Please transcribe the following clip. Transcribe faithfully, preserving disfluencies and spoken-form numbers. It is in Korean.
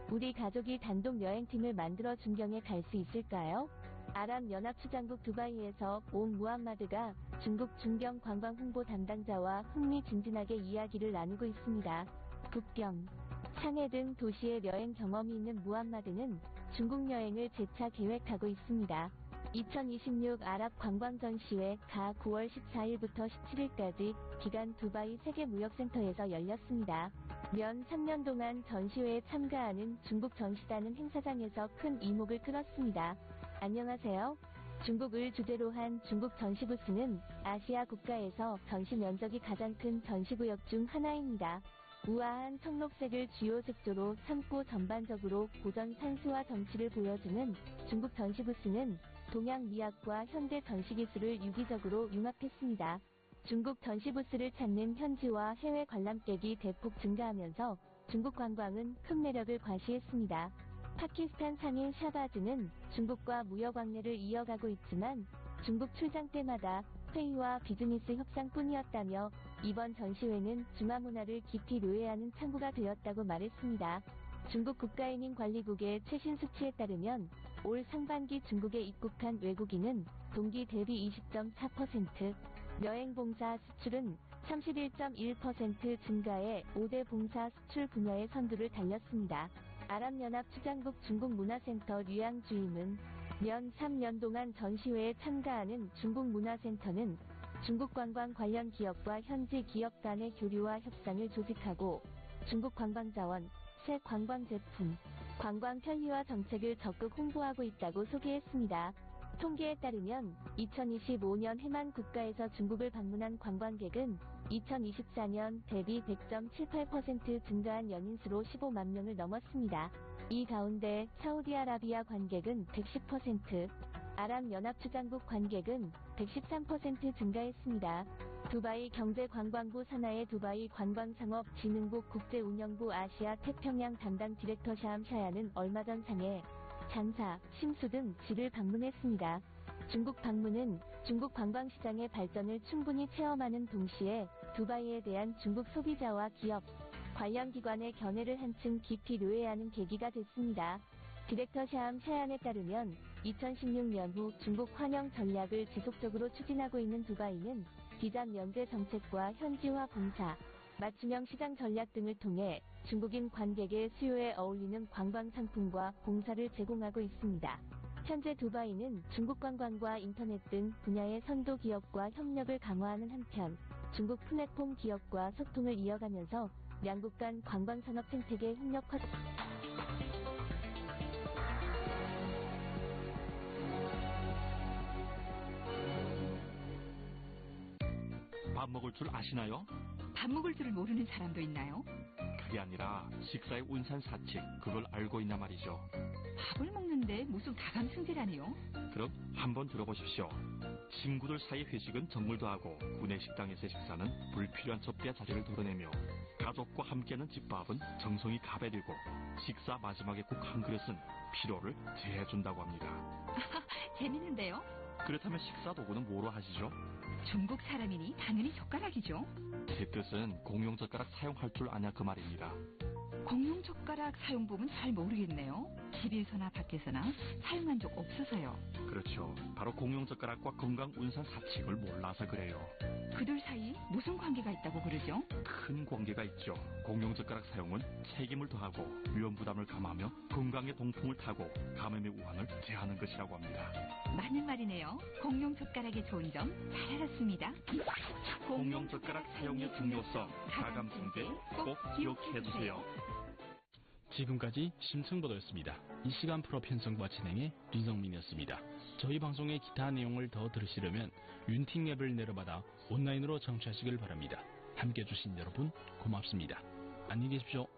우리 가족이 단독 여행팀을 만들어 중경에 갈 수 있을까요? 아랍연합추장국 두바이에서 온 무함마드가 중국 중경 관광 홍보 담당자와 흥미진진하게 이야기를 나누고 있습니다. 북경, 상해 등 도시의 여행 경험이 있는 무함마드는 중국 여행을 재차 계획하고 있습니다. 이천이십육 아랍 관광전시회가 구월 십사일부터 십칠일까지 기간 두바이 세계무역센터에서 열렸습니다. 면 삼 년 동안 전시회에 참가하는 중국 전시단은 행사장에서 큰 이목을 끌었습니다. 안녕하세요. 중국을 주제로 한 중국 전시부스는 아시아 국가에서 전시 면적이 가장 큰 전시구역 중 하나입니다. 우아한 청록색을 주요 색조로 삼고 전반적으로 고전 산수와 정치를 보여주는 중국 전시부스는 동양 미학과 현대 전시기술을 유기적으로 융합했습니다. 중국 전시부스를 찾는 현지와 해외 관람객이 대폭 증가하면서 중국 관광은 큰 매력을 과시했습니다. 파키스탄 상인 샤바즈는 중국과 무역 왕래를 이어가고 있지만 중국 출장 때마다 회의와 비즈니스 협상뿐이었다며 이번 전시회는 중화 문화를 깊이 묘해하는 창구가 되었다고 말했습니다. 중국 국가인민관리국의 최신 수치에 따르면 올 상반기 중국에 입국한 외국인은 동기 대비 이십 점 사 퍼센트, 여행봉사 수출은 삼십일 점 일 퍼센트 증가해 오 대 봉사 수출 분야의 선두를 달렸습니다. 아랍연합추장국 중국문화센터 류양주임은 면 삼 년 동안 전시회에 참가하는 중국문화센터는 중국 관광 관련 기업과 현지 기업 간의 교류와 협상을 조직하고 중국 관광자원, 새 관광제품, 관광 편의화 정책을 적극 홍보하고 있다고 소개했습니다. 통계에 따르면 이천이십오년 해만 국가에서 중국을 방문한 관광객은 이천이십사년 대비 백 점 칠팔 퍼센트 증가한 연인수로 십오만 명을 넘었습니다. 이 가운데 사우디아라비아 관객은 백십 퍼센트, 아랍연합추장국 관객은 백십삼 퍼센트 증가했습니다. 두바이 경제관광부 산하의 두바이 관광산업진흥국 국제운영부 아시아 태평양 담당 디렉터 샤암 샤야는 얼마 전 상해, 장사, 심수 등 지를 방문했습니다. 중국 방문은 중국 관광시장의 발전을 충분히 체험하는 동시에 두바이에 대한 중국 소비자와 기업, 관련 기관의 견해를 한층 깊이 묘해하는 계기가 됐습니다. 디렉터 샤암 샤얀에 따르면 이천십육년 후 중국 환영 전략을 지속적으로 추진하고 있는 두바이는 비자 면제 정책과 현지화 봉사, 맞춤형 시장 전략 등을 통해 중국인 관객의 수요에 어울리는 관광 상품과 봉사를 제공하고 있습니다. 현재 두바이는 중국 관광과 인터넷 등 분야의 선도 기업과 협력을 강화하는 한편 중국 플랫폼 기업과 소통을 이어가면서 양국 간 관광산업 생태계 협력화 밥 먹을 줄 아시나요? 밥 먹을 줄을 모르는 사람도 있나요? 그게 아니라 식사의 운산사칙, 그걸 알고 있나 말이죠. 밥을 먹는데 무슨 가감승제라니요? 그럼 한번 들어보십시오. 친구들 사이 회식은 정물도 하고 구내식당에서의 식사는 불필요한 접대와 자리를 덜어내며 가족과 함께하는 집밥은 정성이 가베되고 식사 마지막에 꼭 한 그릇은 피로를 제해준다고 합니다. 아하, 재밌는데요? 그렇다면 식사 도구는 뭐로 하시죠? 중국 사람이니 당연히 젓가락이죠. 제 뜻은 공용 젓가락 사용할 줄 아냐 그 말입니다. 공용 젓가락 사용법은 잘 모르겠네요. 집에서나 밖에서나 사용한 적 없어서요. 그렇죠. 바로 공용 젓가락과 건강 운산 사칙을 몰라서 그래요. 그들 사이 무슨 관계가 있다고 그러죠? 큰 관계가 있죠. 공용 젓가락 사용은 책임을 더하고 위험 부담을 감하며 건강의 동풍을 타고 감염의 우환을 제하는 것이라고 합니다. 맞는 말이네요. 공용 젓가락의 좋은 점 잘 알았습니다. 공용 젓가락 사용의 중요성, 가감승제 꼭 기억해두세요. 지금까지 심층보도였습니다. 이 시간 프로 편성과 진행의 류성민이었습니다. 저희 방송의 기타 내용을 더 들으시려면 윤팅 앱을 내려받아 온라인으로 청취하시길 바랍니다. 함께해 주신 여러분 고맙습니다. 안녕히 계십시오.